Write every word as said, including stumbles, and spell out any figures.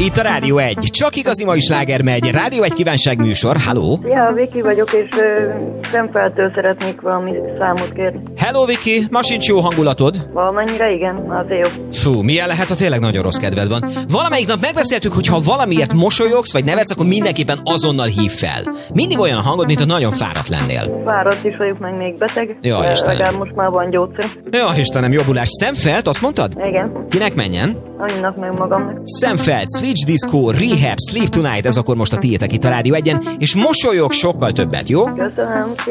Itt a Rádió egy. Csak igazi mai sláger megy. Rádió egy kívánság műsor. Halló? Ja, Viki vagyok, és uh, Szemfeltől szeretnék valami számot kérni. Hello, Viki. Ma sincs jó hangulatod? Valamennyire igen, azért jó. Fú, milyen lehet, ha tényleg nagyon rossz kedved van. Valamelyik nap megbeszéltük, hogy ha valamiért mosolyogsz, vagy nevetsz, akkor mindenképpen azonnal hív fel. Mindig olyan a hangod, mint ha nagyon fáradt lennél. Fáradt is vagyok, meg még beteg. Ja, de Istenem. legalább most már van gyógyszer. Ja, Istenem, jobbulás. Szemfelt, azt mondtad? Igen. Kinek menjen? Annak meg magamnak. Szemfeld, Switch Disco, Rehab, Sleep Tonight, ez akkor most a tiétek itt a Rádió egyen, és mosolyog sokkal többet, jó? Köszönöm.